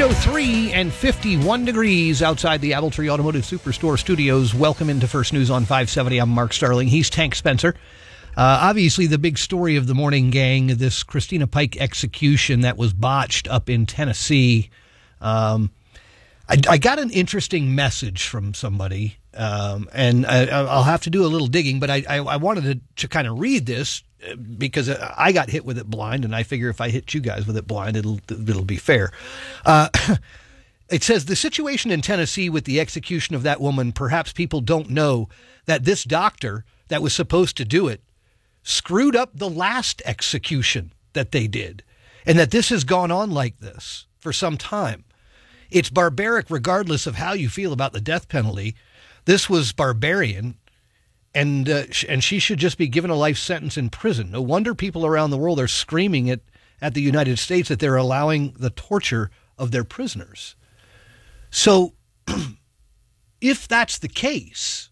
8:03 and 51 degrees outside the Appletree Automotive Superstore studios. Welcome into First News on 570. I'm Mark Starling. He's Tank Spencer. Obviously, the big story of the morning, gang, this Christina Pike execution that was botched up in Tennessee. I got an interesting message from somebody, and I'll have to do a little digging, but I wanted to kind of read this because I got hit with it blind, and I figure if I hit you guys with it blind, it'll be fair. It says, the situation in Tennessee with the execution of that woman, perhaps people don't know that this doctor that was supposed to do it screwed up the last execution that they did, and that this has gone on like this for some time. It's barbaric regardless of how you feel about the death penalty. This was barbarian, and she should just be given a life sentence in prison. No wonder people around the world are screaming at the United States that they're allowing the torture of their prisoners. So if that's the case,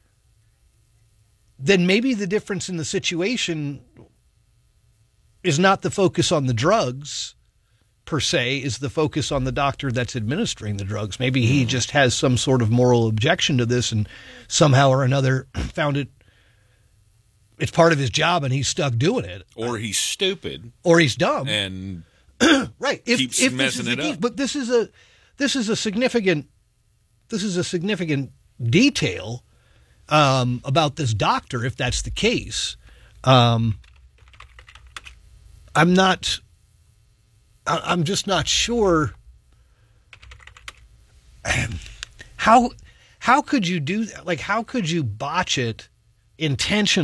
then maybe the difference in the situation is not the focus on the drugs, per se, is the focus on the doctor that's administering the drugs. Maybe he just has some sort of moral objection to this and somehow or another found it's part of his job and he's stuck doing it. Or he's stupid. Or he's dumb. And right. Keeps messing it up. But this is a significant detail about this doctor, if that's the case. I'm just not sure how could you do that? Like, how could you botch it intentionally?